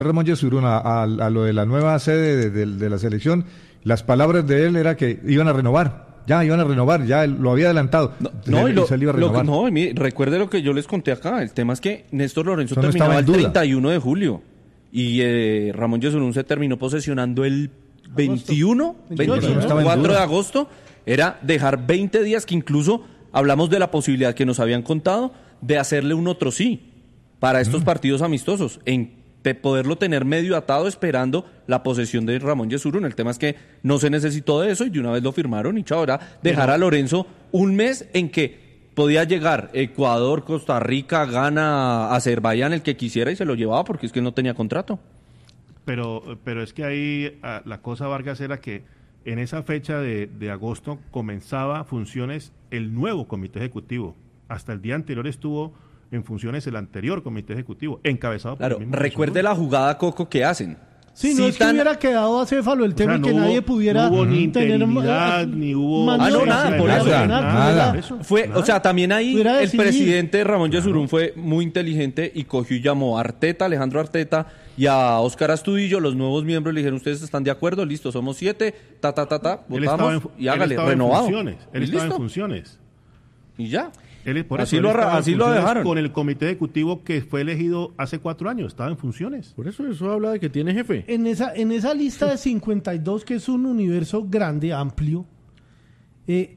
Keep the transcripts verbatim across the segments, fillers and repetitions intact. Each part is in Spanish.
Ramón Yesurún a, a, a lo de la nueva sede de, de, de la selección, las palabras de él era que iban a renovar, ya iban a renovar, ya él lo había adelantado. No, no, y lo, se le iba a renovar. Lo, no, mire, recuerde lo que yo les conté acá, el tema es que Néstor Lorenzo Eso terminaba no el treinta y uno de julio y eh, Ramón Yesurún se terminó posesionando el veintiuno, veinticuatro de agosto, era dejar veinte días, que incluso hablamos de la posibilidad que nos habían contado de hacerle un otro sí para estos mm. partidos amistosos, en de poderlo tener medio atado esperando la posesión de Ramón Yesurún. El tema es que no se necesitó de eso y de una vez lo firmaron y chao, era dejar Pero, a Lorenzo un mes en que podía llegar Ecuador, Costa Rica, Ghana, Azerbaiyán, el que quisiera y se lo llevaba porque es que no tenía contrato. Pero, pero es que ahí la cosa, Vargas, era que en esa fecha de, de agosto comenzaba funciones el nuevo comité ejecutivo. Hasta el día anterior estuvo en funciones el anterior comité ejecutivo, encabezado por claro, el mismo recuerde Yesurún. La jugada, Coco, que hacen. Sí, no Citan... es que hubiera quedado acéfalo el tema, o sea, no que hubo, nadie pudiera no hubo ni tener interinidad, ni hubo... Ah, no, nada, por eso. Nada, nada. Eso. Fue, nada. O sea, también ahí el presidente Ramón Yesurún fue muy inteligente y cogió y llamó a Arteta, Alejandro Arteta, y a Óscar Astudillo, los nuevos miembros, le dijeron, ¿ustedes están de acuerdo? Listo, somos siete, ta, ta, ta, ta, votamos en, y hágale, él renovado. En funciones, él estaba en funciones. Y ya. Él, por así eso, lo, así lo dejaron. Con el comité ejecutivo que fue elegido hace cuatro años, estaba en funciones. Por eso eso habla de que tiene jefe. En esa, en esa lista de cincuenta y dos, que es un universo grande, amplio, eh,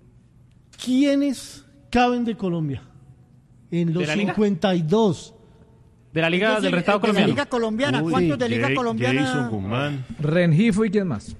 ¿quiénes caben de Colombia? En los cincuenta y dos. De la Liga del Estado colombiano. De la Liga colombiana, Uy, ¿cuántos de Liga Jay, colombiana? Jason Guzmán. Rengifo y quién más.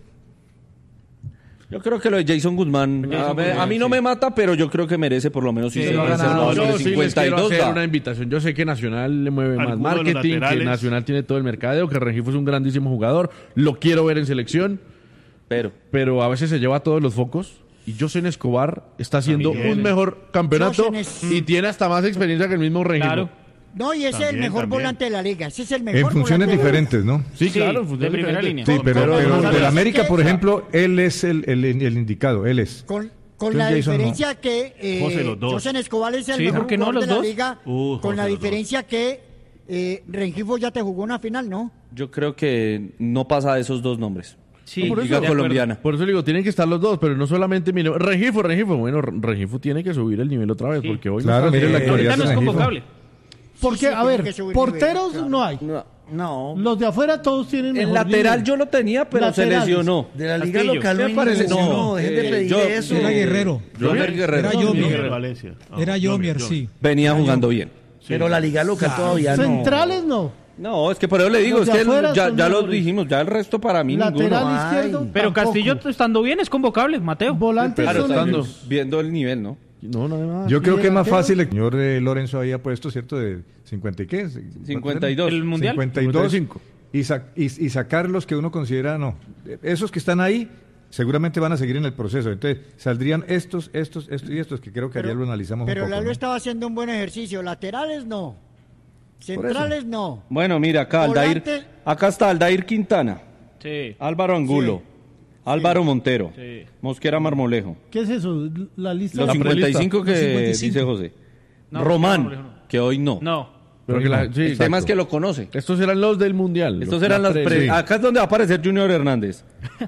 Yo creo que lo de Jason Guzmán, Jason a, Guzmán, a mí no sí. me mata, pero yo creo que merece por lo menos sí, si se lo ganado. Yo sí les quiero hacer da. una invitación. Yo sé que Nacional le mueve más marketing, que Nacional tiene todo el mercadeo, que Rengifo es un grandísimo jugador. Lo quiero ver en selección, pero pero a veces se lleva todos los focos. Y Josen Escobar está haciendo También. un mejor campeonato es... y tiene hasta más experiencia que el mismo Rengifo. Claro. No, y ese también, es el mejor también. volante de la liga. Ese es el mejor en funciones diferentes, ¿no? Sí, sí, claro, en funciones de primera línea. Sí, pero, pero, pero del América, por ejemplo, él es el, el, el indicado, él es. Con, con la Jason diferencia no. que eh, José, los dos. Josen Escobar es el sí, mejor no, jugador los de la dos? liga, uh, con José, la diferencia que eh, Rengifo ya te jugó una final, ¿no? Yo creo que no pasa de esos dos nombres. Sí, por Liga eso, colombiana. Por eso digo, tienen que estar los dos, pero no solamente, mire, Rengifo, Rengifo, bueno, Rengifo tiene que subir el nivel otra vez, sí. porque hoy claro, no mire la actualidad no es convocable. Porque, sí, sí, a ver, porteros nivel, claro. no hay. No, no. Los de afuera todos tienen El mejor lateral nivel. yo lo tenía, pero Laterales. se lesionó. De la liga Castillo. local no hay parece? ninguno, No, dejen de eh, pedir yo, eso. Era Guerrero. Jomer Guerrero. Era Yomier. Valencia. Ah, Era Yomier, sí. Venía jugando bien. Sí. Pero la liga local todavía no. Centrales no. No, es que por eso le digo, Los es de que afuera ya, son ya lo mejores. dijimos, ya el resto para mí Lateral ninguno. izquierdo. Pero tampoco. Castillo estando bien es convocable, Mateo. Volantes Claro, son estando viendo el nivel, ¿no? No, no, no. Yo creo que es más fácil, el señor eh, Lorenzo había puesto, ¿cierto? De cincuenta y qué? cincuenta y dos. ¿El mundial? cincuenta y dos. Y, sa- y, y sacar los que uno considera, no. Esos que están ahí seguramente van a seguir en el proceso. Entonces, saldrían estos, estos, estos y estos, que creo que ayer lo analizamos Pero un poco. Lalo ¿no? estaba haciendo un buen ejercicio. Laterales no. Centrales no. Bueno, mira, acá Aldair, Volante. acá está Aldair Quintana, Sí. Álvaro Angulo, Sí. Álvaro Montero, Sí. Mosquera Marmolejo. ¿Qué es eso? La lista. Los de- cincuenta y cinco que Los cincuenta y cinco. dice José. No, Román, Marmolejo no. que hoy no. No. Pero que la, sí, El tema es exacto. que lo conoce. Estos eran los del Mundial. Estos los- eran las... tres. pre- sí. Acá es donde va a aparecer Junior Hernández.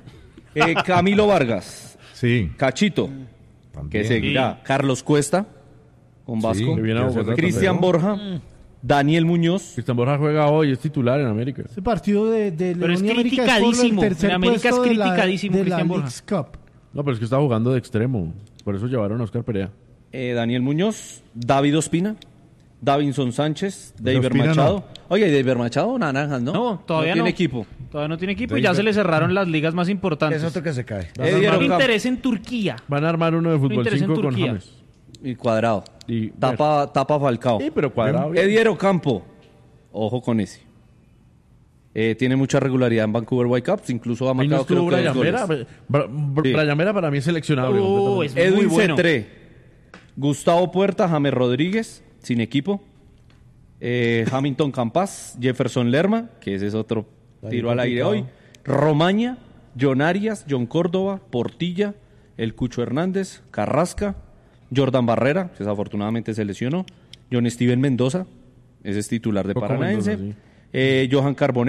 Eh, Camilo Vargas, Sí. Cachito, También. que seguirá. Carlos Cuesta, con Sí, Vasco. que viene a Bogotá Cristian también, Borja, Daniel Muñoz. Cristian Borja juega hoy, es titular en América. Ese partido de, de Pero León es y América es por el criticadísimo. tercer En América puesto es de la- criticadísimo de la Cristian Borja. Leagues Cup. No, pero es que está jugando de extremo. Por eso llevaron a Oscar Perea. Eh, Daniel Muñoz, David Ospina, Davinson Sánchez, David Ospina Machado. no. Oye, David Machado, naranjas, ¿no? No, todavía no. tiene equipo. Todavía no tiene equipo y ya se le cerraron las ligas más importantes. Es otro que se cae. Ediero Un Campo interés en Turquía. Van a armar uno de fútbol interés en cinco con Turquía. James. y Cuadrado. Y, Tapa, tapa Falcao. Sí, pero Cuadrado. bien. Ediero Campo, ojo con ese. Eh, tiene mucha regularidad en Vancouver Whitecaps, incluso ha Ahí marcado no estuvo creo que Brian dos Vera. goles. Bra- Bra- Sí. Brian Vera para mí es seleccionable. Uh, completamente. es muy Edwin bueno. Cetré, Gustavo Puerta, James Rodríguez, sin equipo. Eh, Hamilton Campas, Jefferson Lerma, que ese es otro tiro al aire hoy. Romaña, John Arias, John Córdoba, Portilla, el Cucho Hernández, Carrasca, Jordan Barrera, que desafortunadamente se lesionó. John Steven Mendoza, ese es titular de Poco Paranaense. Mendoza, sí. eh, Johan Carbonell.